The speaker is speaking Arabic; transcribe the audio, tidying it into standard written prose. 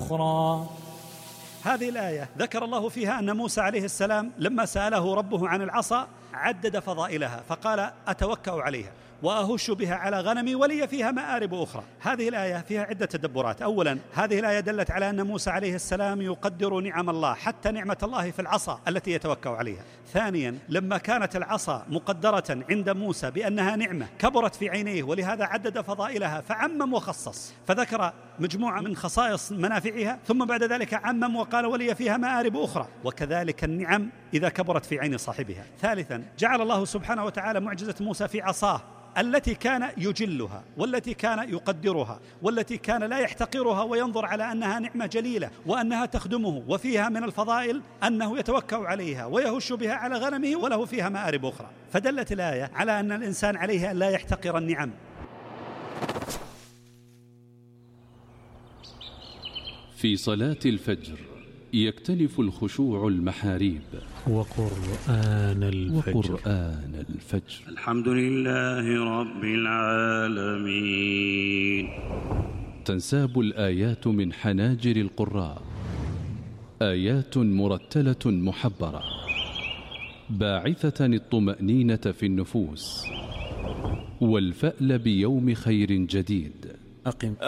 أخرى. هذه الآية ذكر الله فيها أن موسى عليه السلام لما سأله ربه عن العصا عدد فضائلها فقال أتوكأ عليها وأهش بها على غنمي ولي فيها مآرب أخرى. هذه الآية فيها عدة تدبرات. أولا، هذه الآية دلت على أن موسى عليه السلام يقدر نعم الله، حتى نعمة الله في العصا التي يتوكأ عليها. ثانيا، لما كانت العصا مقدرة عند موسى بأنها نعمة كبرت في عينيه ولهذا عدد فضائلها فعمم وخصص، فذكر مجموعة من خصائص منافعها ثم بعد ذلك عمم وقال ولي فيها مآرب أخرى، وكذلك النعم إذا كبرت في عين صاحبها. ثالثا، جعل الله سبحانه وتعالى معجزة موسى في عصاه التي كان يجلها والتي كان يقدرها والتي كان لا يحتقرها وينظر على أنها نعمة جليلة وأنها تخدمه، وفيها من الفضائل أنه يتوكأ عليها ويهش بها على غنمه وله فيها مآرب أخرى. فدلت الآية على أن الإنسان عليه أن لا يحتقر النعم. في صلاة الفجر يكتنف الخشوع المحاريب وقرآن الفجر. الحمد لله رب العالمين. تنساب الآيات من حناجر القراء، آيات مرتلة محبرة باعثة الطمأنينة في النفوس والفأل بيوم خير جديد.